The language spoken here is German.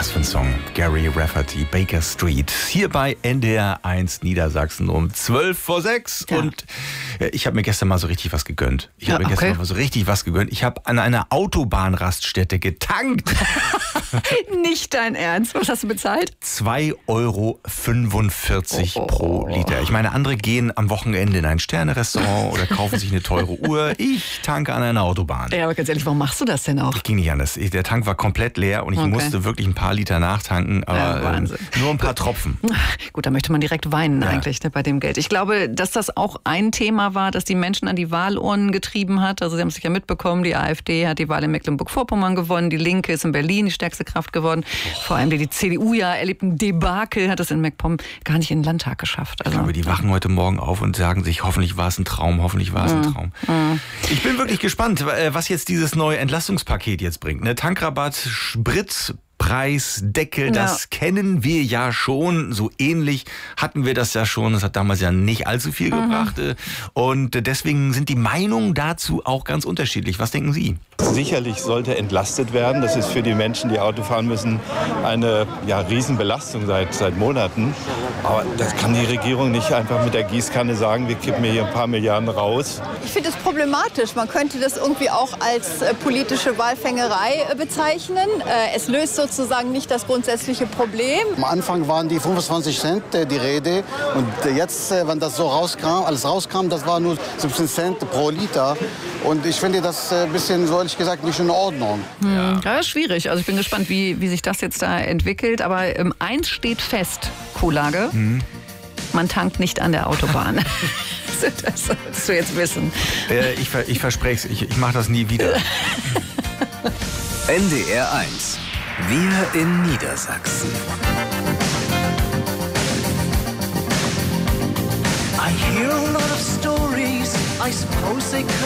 Was für ein Song. Gary Rafferty, Baker Street. Hier bei NDR 1 Niedersachsen um 5:12. Ja. Und ich habe mir gestern mal so richtig was gegönnt. Ich habe an einer Autobahnraststätte getankt. Nicht dein Ernst? Was hast du bezahlt? 2,45 € pro Liter. Ich meine, andere gehen am Wochenende in ein Sterne-Restaurant oder kaufen sich eine teure Uhr. Ich tanke an einer Autobahn. Ja, aber ganz ehrlich, warum machst du das denn auch? Ich ging nicht anders. Der Tank war komplett leer und ich musste wirklich ein paar Liter nachtanken, aber nur ein paar Tropfen. Gut, da möchte man direkt weinen eigentlich bei dem Geld. Ich glaube, dass das auch ein Thema war, das die Menschen an die Wahlurnen getrieben hat. Also sie haben es sicher mitbekommen, die AfD hat die Wahl in Mecklenburg-Vorpommern gewonnen, die Linke ist in Berlin die stärkste Kraft geworden. Vor allem die CDU erlebt ein Debakel, hat es in MacPom gar nicht in den Landtag geschafft. Also, ich glaube, die wachen heute Morgen auf und sagen sich, hoffentlich war es ein Traum, hoffentlich war es ein Traum. Ich bin wirklich gespannt, was jetzt dieses neue Entlastungspaket jetzt bringt. Ne? Tankrabatt, Spritpreisdeckel, das kennen wir ja schon. So ähnlich hatten wir das ja schon. Das hat damals ja nicht allzu viel gebracht. Und deswegen sind die Meinungen dazu auch ganz unterschiedlich. Was denken Sie? Sicherlich sollte entlastet werden. Das ist für die Menschen, die Auto fahren müssen, eine Riesenbelastung seit Monaten. Aber das kann die Regierung nicht einfach mit der Gießkanne sagen, wir kippen hier ein paar Milliarden raus. Ich finde es problematisch. Man könnte das irgendwie auch als politische Wahlfängerei bezeichnen. Es löst sozusagen nicht das grundsätzliche Problem. Am Anfang waren die 25 Cent die Rede. Und jetzt, wenn das so alles rauskam, das war nur 17 Cent pro Liter. Und ich finde das ein bisschen, so ehrlich gesagt, nicht in Ordnung. Ja, das ist schwierig. Also ich bin gespannt, wie sich das jetzt da entwickelt. Aber eins steht fest, Kuhlage, man tankt nicht an der Autobahn. Das solltest du jetzt wissen. Ich verspreche es, ich mache das nie wieder. NDR 1. Wir in Niedersachsen. I hear a lot of stories, I suppose they could